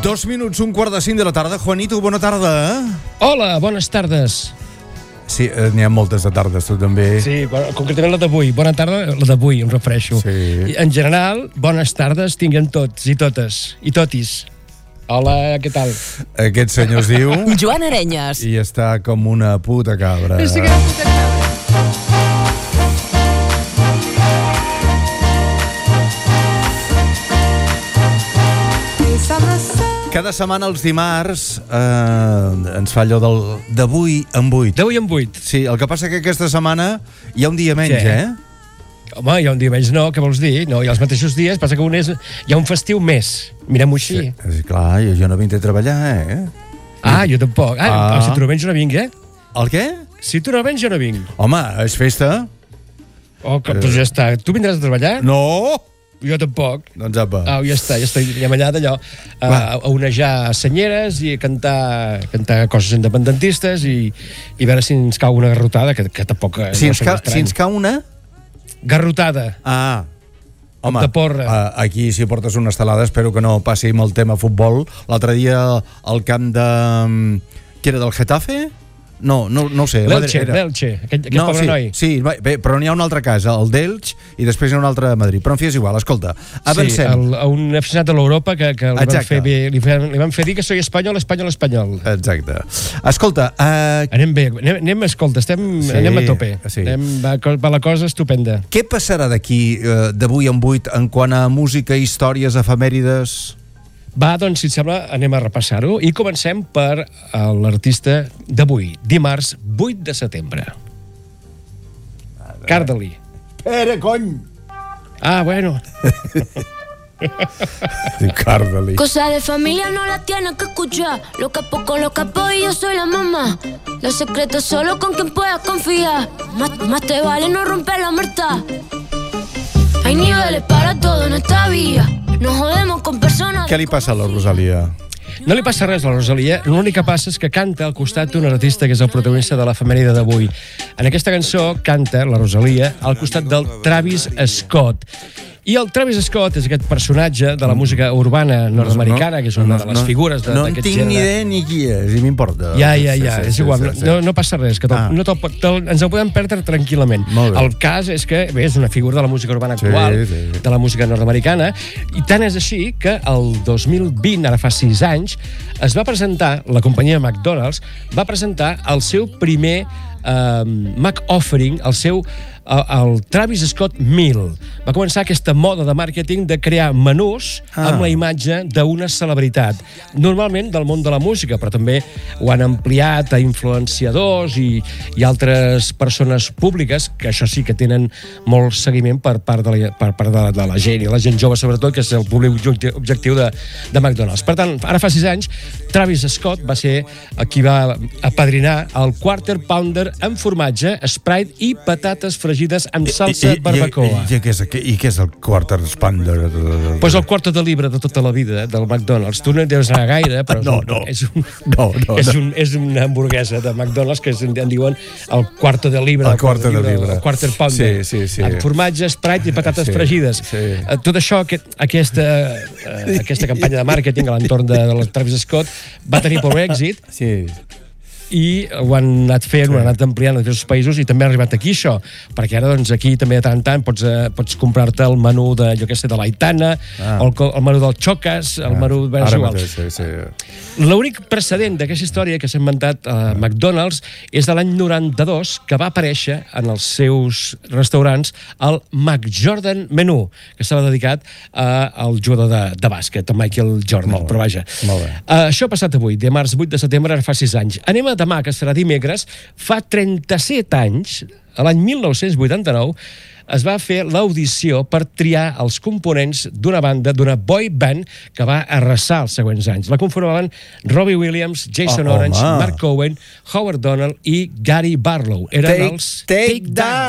2 minuts, 4:45 de la tarda. Juanito, bona tarda. Hola, bones tardes. Sí, n'hi ha moltes de tardes, tu també. Sí, concretament la d'avui. Bona tarda, la d'avui, em refereixo. Sí. En general, bones tardes tinguem tots i totes. I totis. Hola, què tal? Aquest senyor es diu... Joan Arenyes. I està com una puta cabra. Estic una puta cabra. Cada setmana els dimarts ens fa allò del d'avui en 8. D'avui en 8. Sí, el que passa que aquesta setmana hi ha un dia menys, Què? Home, hi ha un dia menys, no, què vols dir? No, hi ha els mateixos dies, passa que hi ha un festiu més. Mirem-ho així. Sí, clar, jo no vinc a treballar, Ah, jo tampoc. Si tu no vens, jo no vinc, El què? Si tu no vens, jo no vinc. Home, és festa? Doncs ja està. Tu vindràs a treballar? No! Jo tampoc. Doncs apa. Ja està. Anem allà d'allò a onejar senyeres i a cantar coses independentistes i veure si ens cau una garrotada, que tampoc... Si ens cau una... Garrotada. Home, de porra. aquí si portes una estelada espero que no passi amb el tema futbol. L'altre dia al camp de... Què era, del Getafe? No ho sé. L'Elche, aquest pobre noi. Sí, bé, però n'hi ha un altre cas, el d'Elx, i després n'hi ha un altre a Madrid. Però en fi, és igual, escolta, avancem. Sí, un aficionat de l'Europa que li van fer dir que soy espanyol. Exacte. Escolta... Anem bé, escolta, anem a tope. Sí. Va la cosa estupenda. Què passarà d'aquí, d'avui en 8, en quant a música, històries, efemèrides? Va, doncs, si et sembla, anem a repassar-ho i comencem per l'artista d'avui, dimarts 8 de setembre. Cardali. Pere, cony! Bueno. Cardali. Cosa de familia no la tienes que escuchar. Lo capo con los capos y yo soy la mamá. Los secretos solo con quien puedas confiar. Más te vale no romper la muerta. Hay niveles para todo en esta vía. No jodemos con personas... Què li passa a la Rosalia? No li passa res a la Rosalia, l'únic que passa és que canta al costat d'un artista que és el protagonista de l'efemèride d'avui. En aquesta cançó canta la Rosalia al costat del Travis Scott. I el Travis Scott és aquest personatge de la música urbana nord-americana, que és una de les figures d'aquest gènere. No en tinc ni idea ni qui és, i m'importa. Ja, és igual, no passa res, que ens ho podem perdre tranquil·lament. El cas és que és una figura de la música urbana actual, de la música nord-americana, i tant és així que el 2020, ara fa 6 anys, es va presentar, la companyia McDonald's, va presentar el seu primer Mac Offering, el Travis Scott Meal. Va començar aquesta moda de màrqueting de crear menús amb la imatge d'una celebritat, normalment del món de la música, però també ho han ampliat a influenciadors i altres persones públiques, que això sí que tenen molt seguiment per part de la gent, i la gent jove sobretot, que és el públic objectiu de McDonald's. Per tant, ara fa 6 anys, Travis Scott va ser qui va apadrinar el Quarter Pounder amb formatge, Sprite i patates fregides amb salsa barbacoa. I què és el Quarter Pounder? Pues el quarto de llibre de tota la vida del McDonald's. Tu no hi deus anar gaire, però és una hamburguesa de McDonald's que en diuen el quarto de llibre. El quarto de llibre. El Quarter Pounder. Sí. Amb formatge, Sprite i patates fregides. Tot això, aquesta campanya de màrqueting a l'entorn de Travis Scott va tenir prou èxit. Sí. I ho han anat fent, ho han anat ampliant a diversos països i també ha arribat aquí això, perquè ara doncs aquí també de tant en tant pots comprar-te el menú de, jo què sé, de l'Aitana, o el menú del Chocas, el menú... Ara mateix, sí. L'únic precedent d'aquesta història que s'ha inventat a McDonald's és de l'any 92, que va aparèixer en els seus restaurants el McJordan Menú, que estava dedicat al jugador de bàsquet, a Michael Jordan, però vaja. Això ha passat avui, dimarts 8 de setembre, ara fa 6 anys. Anem a demà, que serà dimecres. Fa 37 anys, l'any 1989, es va fer l'audició per triar els components d'una banda, d'una boy band, que va arrasar els següents anys. La conformaven Robbie Williams, Jason Orange, Mark Cohen, Howard Donald i Gary Barlow. Eren els Take That!